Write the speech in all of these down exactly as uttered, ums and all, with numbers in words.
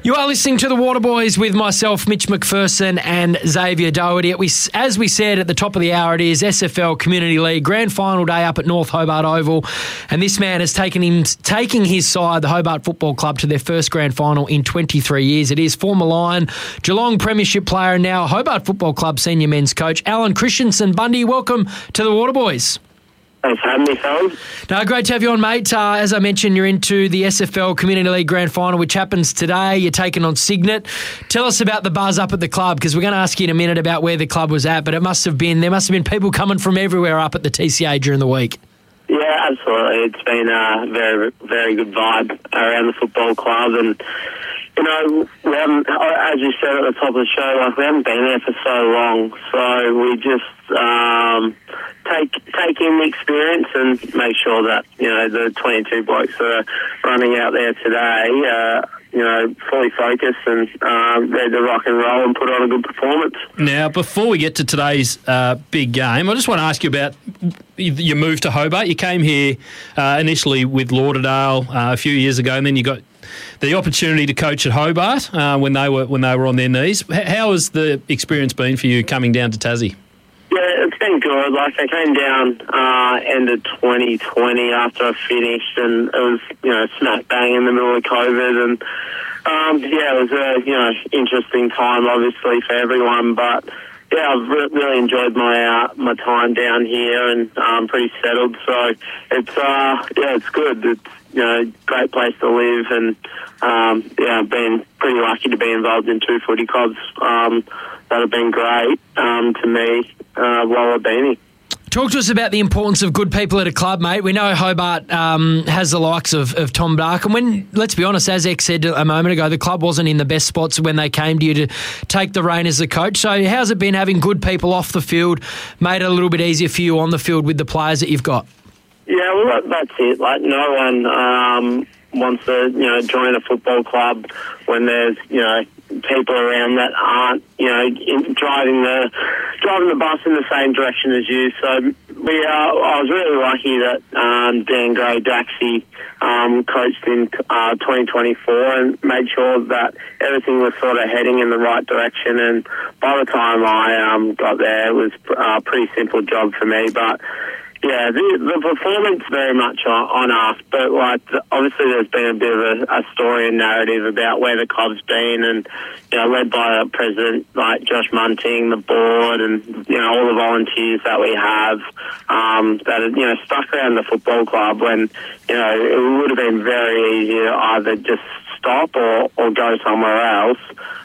You are listening to the Waterboys with myself, Mitch McPherson, and Xavier Doherty. We, as we said at the top of the hour, it is S F L Community League Grand Final day up at North Hobart Oval, and this man has taken him, taking his side, the Hobart Football Club, to their first Grand Final in twenty-three years. It is former Lion, Geelong Premiership player, and now Hobart Football Club senior men's coach, Alan Christensen. Bundy, welcome to the Waterboys. Thanks for having me, fellas. No, great to have you on, mate. Uh, as I mentioned, you're into the S F L Community League Grand Final, which happens today. You're taking on Cygnet. Tell us about the buzz up at the club, because we're going to ask you in a minute about where the club was at, but it must have been, there must have been people coming from everywhere up at the T C A during the week. Yeah, absolutely. It's been a very, very good vibe around the football club, and you know, we haven't, as you said at the top of the show, like we haven't been there for so long, so we just um, take take in the experience and make sure that, you know, the twenty-two blokes that are running out there today, uh, you know, fully focused and um, ready to rock and roll and put on a good performance. Now, before we get to today's uh, big game, I just want to ask you about your move to Hobart. You came here uh, initially with Lauderdale uh, a few years ago, and then you got the opportunity to coach at Hobart uh, when they were when they were on their knees. How has the experience been for you coming down to Tassie? Yeah, it's been good. Like, I came down uh, end of twenty twenty after I finished, and it was, you know, smack bang in the middle of COVID, and um, yeah, it was a, you know, interesting time, obviously, for everyone, but yeah, I've re- really enjoyed my uh, my time down here, and I'm um, pretty settled, so it's uh, yeah, it's good. It's, you know, great place to live, and um, yeah, I've been pretty lucky to be involved in two footy clubs um, that have been great um, to me uh, while I've been here. Talk to us about the importance of good people at a club, mate. We know Hobart um, has the likes of, of Tom Dark, and when, let's be honest, as X said a moment ago, the club wasn't in the best spots when they came to you to take the reign as the coach. So how's it been having good people off the field, made it a little bit easier for you on the field with the players that you've got? Yeah, well, that's it. Like, no one um, wants to, you know, join a football club when there's, you know, people around that aren't, you know, in, driving the driving the bus in the same direction as you. So we are. I was really lucky that um, Dan Gray Daxi um, coached in uh, twenty twenty-four and made sure that everything was sort of heading in the right direction. And by the time I um, got there, it was a pretty simple job for me, but. Yeah, the, the performance very much on, on us, but like obviously there's been a bit of a, a story and narrative about where the club's been, and you know, led by a president like Josh Munting, the board, and you know all the volunteers that we have um, that are, you know, stuck around the football club when you know it would have been very easy to either just stop or, or go somewhere else.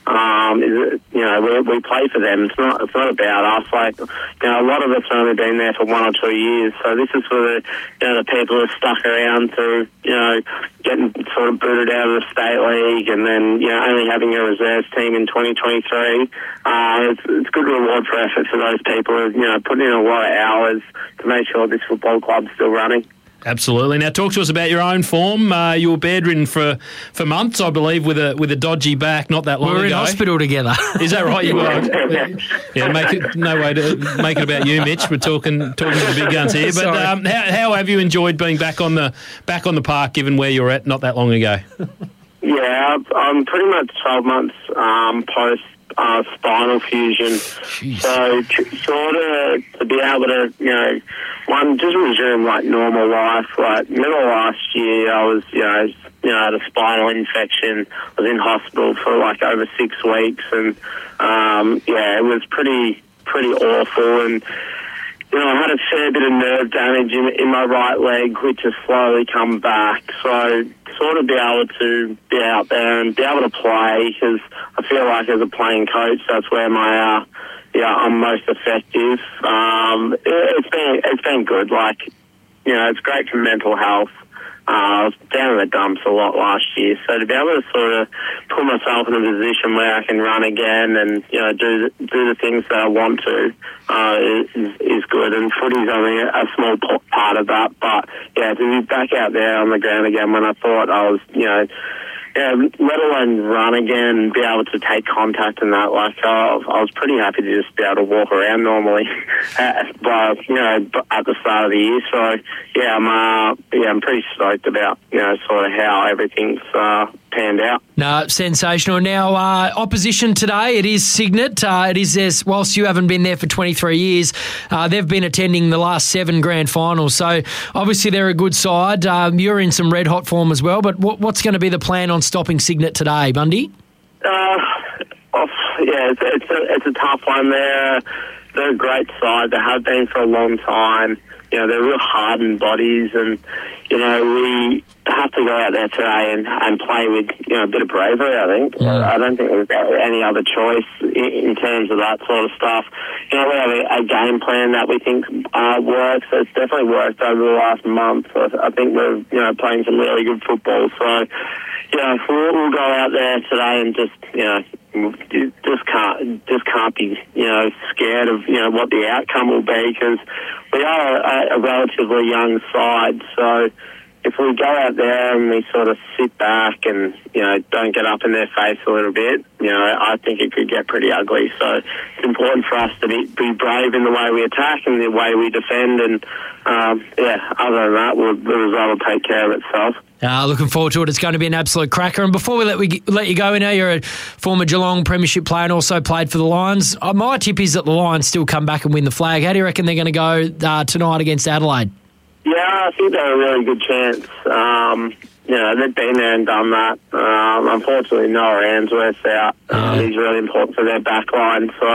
Um, is it, you know, we, we play for them. It's not. It's not about us. Like, you know, a lot of us have only been there for one or two years. So this is for the, you know, the people who are stuck around through, you know, getting sort of booted out of the state league, and then you know only having a reserves team in twenty twenty-three. Uh, it's, it's good reward for effort for those people who, you know, putting in a lot of hours to make sure this football club's still running. Absolutely. Now, talk to us about your own form. Uh, you were bedridden for, for months, I believe, with a with a dodgy back not that long ago. We were in hospital together. Is that right? You were. Yeah, make it no way to make it about you, Mitch. We're talking talking to the big guns here. But um, how, how have you enjoyed being back on the back on the park, given where you were at not that long ago? Yeah, I'm pretty much twelve months um, post. Uh, spinal fusion. Jeez. So tr- sort of to be able to, you know, one, just resume like normal life. Like middle of last year, I was, you know, you know, had a spinal infection. I was in hospital for like over six weeks, and um, yeah, it was pretty pretty awful. And you know, I had a fair bit of nerve damage in, in my right leg, which has slowly come back. So sort of be able to be out there and be able to play, because I feel like as a playing coach, that's where my uh, yeah I'm most effective. Um, it, it's been it's been good. Like, you know, it's great for mental health. Uh, I was down in the dumps a lot last year, so to be able to sort of put myself in a position where I can run again and, you know, do the, do the things that I want to uh, is, is good. And footy's only a small part of that, but yeah, to be back out there on the ground again when I thought I was, you know, yeah, let alone run again and be able to take contact and that. Like, uh, I was pretty happy to just be able to walk around normally, but you know, at the start of the year. So yeah, I'm uh, yeah, I'm pretty stoked about, you know, sort of how everything's uh, panned out. No, sensational. Now, uh, opposition today, it is Cygnet. Uh, it is this, whilst you haven't been there for twenty-three years, uh, they've been attending the last seven grand finals. So, obviously, they're a good side. Um, you're in some red-hot form as well. But what, what's going to be the plan on stopping Cygnet today, Bundy? Uh, oh, yeah, it's, it's, a, it's a tough one. They're, they're a great side. They have been for a long time. You know, they're real hardened bodies, and, you know, we have to go out there today and, and play with, you know, a bit of bravery, I think. Yeah. I don't think we've got any other choice in, in terms of that sort of stuff. You know, we have a, a game plan that we think uh, works. It's definitely worked over the last month. So I think we're, you know, playing some really good football. So, you know, we'll, we'll go out there today and just, you know, just can't just can't be, you know, scared of, you know, what the outcome will be, because we are a, a relatively young side. So if we go out there and we sort of sit back and, you know, don't get up in their face a little bit, you know, I think it could get pretty ugly. So it's important for us to be, be brave in the way we attack and the way we defend. And, um, yeah, other than that, we'll, the result will take care of itself. Uh, looking forward to it. It's going to be an absolute cracker. And before we let we let you go, we know you're a former Geelong Premiership player and also played for the Lions. Uh, my tip is that the Lions still come back and win the flag. How do you reckon they're going to go uh, tonight against Adelaide? Yeah, I think they're a really good chance. Um, you know, they've been there and done that. Um, unfortunately, Noah Answorth's out. Um, he's really important for their back line. So,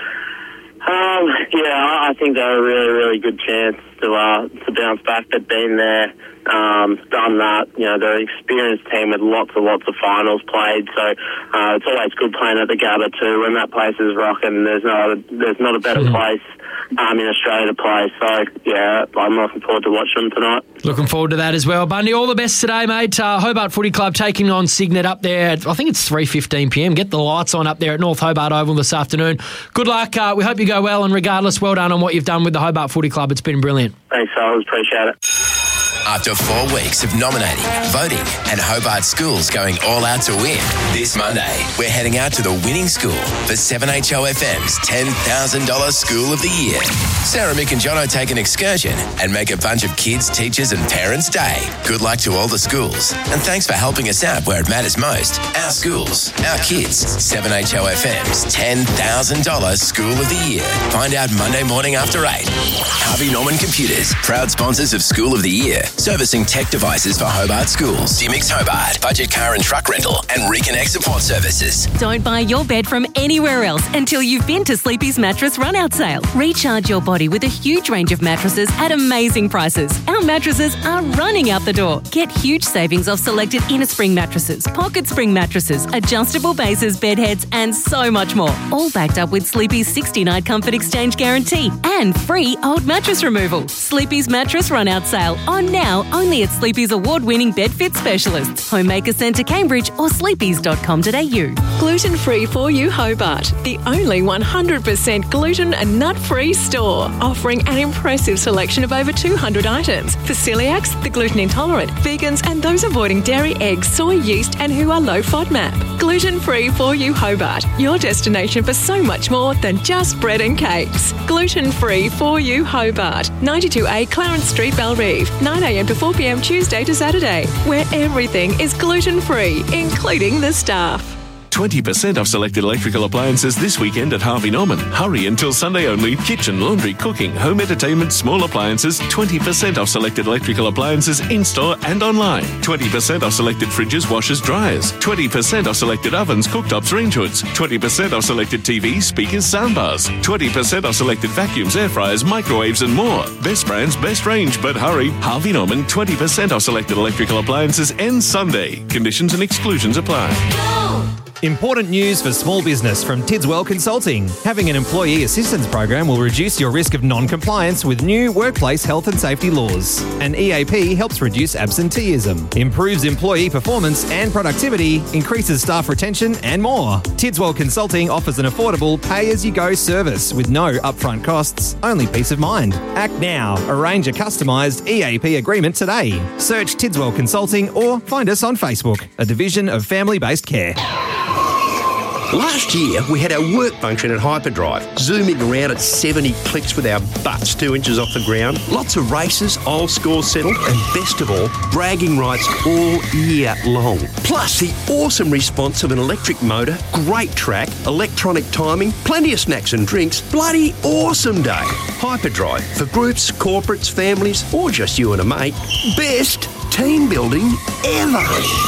um, yeah, I think they're a really, really good chance to uh, to bounce back. They've been there. Um, done that. You know, they're an experienced team with lots and lots of finals played, so uh, it's always good playing at the Gabba too. When that place is rocking, there's no other, there's not a better mm. place um, in Australia to play. So yeah, I'm looking forward to watching them tonight. Looking forward to that as well, Bundy. All the best today, mate. Uh, Hobart Footy Club taking on Cygnet up there. I think it's three fifteen p m. Get the lights on up there at North Hobart Oval this afternoon. Good luck. Uh, we hope you go well, and regardless, well done on what you've done with the Hobart Footy Club. It's been brilliant. Thanks, fellas. Appreciate it. After four weeks of nominating, voting, and Hobart schools going all out to win, this Monday we're heading out to the winning school for seven H O F M's ten thousand dollars School of the Year. Sarah, Mick and Jono take an excursion and make a bunch of kids, teachers and parents' day. Good luck to all the schools, and thanks for helping us out where it matters most. Our schools, our kids. seven H O F M's ten thousand dollars School of the Year. Find out Monday morning after eight. Harvey Norman Computers, proud sponsors of School of the Year. Servicing tech devices for Hobart schools. D-Mix Hobart, budget car and truck rental, and Reconnect support services. Don't buy your bed from anywhere else until you've been to Sleepy's Mattress Run-Out Sale. Recharge your body with a huge range of mattresses at amazing prices. Our mattresses are running out the door. Get huge savings off selected inner spring mattresses, pocket spring mattresses, adjustable bases, bed heads, and so much more. All backed up with Sleepy's sixty-night comfort exchange guarantee and free old mattress removal. Sleepy's Mattress Run-Out Sale on now only at Sleepy's award-winning bed fit specialists, Homemaker Centre Cambridge or sleepys dot com dot a u. Gluten-free for you Hobart, the only one hundred percent gluten and nut-free store, offering an impressive selection of over two hundred items for celiacs, the gluten intolerant, vegans and those avoiding dairy, eggs, soy, yeast and who are low FODMAP. Gluten-free for you Hobart, your destination for so much more than just bread and cakes. Gluten-free for you Hobart, ninety-two A Clarence Street, Belrive, nine a m to four p m Tuesday to Saturday, where everything is gluten-free, including the staff. twenty percent off selected electrical appliances this weekend at Harvey Norman. Hurry until Sunday only. Kitchen, laundry, cooking, home entertainment, small appliances. twenty percent off selected electrical appliances in-store and online. twenty percent off selected fridges, washers, dryers. twenty percent off selected ovens, cooktops, range hoods. twenty percent off selected T Vs, speakers, soundbars. twenty percent off selected vacuums, air fryers, microwaves and more. Best brands, best range, but hurry. Harvey Norman, twenty percent off selected electrical appliances ends Sunday. Conditions and exclusions apply. Important news for small business from Tidswell Consulting. Having an employee assistance program will reduce your risk of non-compliance with new workplace health and safety laws. An E A P helps reduce absenteeism, improves employee performance and productivity, increases staff retention and more. Tidswell Consulting offers an affordable pay-as-you-go service with no upfront costs, only peace of mind. Act now. Arrange a customised E A P agreement today. Search Tidswell Consulting or find us on Facebook, a division of Family Based Care. Last year, we had our work function at Hyperdrive, zooming around at seventy clicks with our butts two inches off the ground. Lots of races, old scores settled, and best of all, bragging rights all year long. Plus, the awesome response of an electric motor, great track, electronic timing, plenty of snacks and drinks. Bloody awesome day. Hyperdrive, for groups, corporates, families, or just you and a mate. Best team building ever.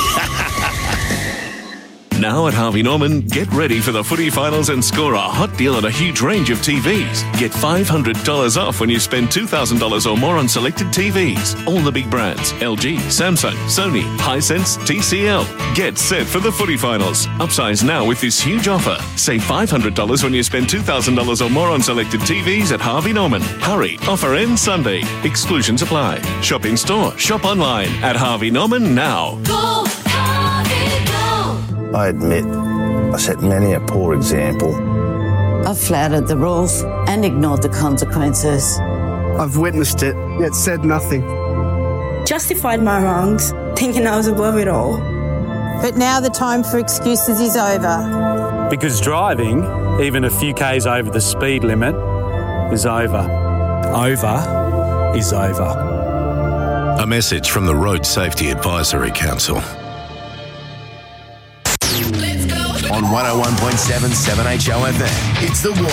Now at Harvey Norman, get ready for the footy finals and score a hot deal on a huge range of T Vs. Get five hundred dollars off when you spend two thousand dollars or more on selected T Vs. All the big brands, L G, Samsung, Sony, Hisense, T C L. Get set for the footy finals. Upsize now with this huge offer. Save five hundred dollars when you spend two thousand dollars or more on selected T Vs at Harvey Norman. Hurry, offer ends Sunday. Exclusions apply. Shop in store, shop online at Harvey Norman now. Go, Harvey, go. I admit, I set many a poor example. I've flouted the rules and ignored the consequences. I've witnessed it, yet said nothing. Justified my wrongs, thinking I was above it all. But now the time for excuses is over. Because driving, even a few k's over the speed limit, is over. Over is over. A message from the Road Safety Advisory Council. On one oh one point seven seven H O F M, it's the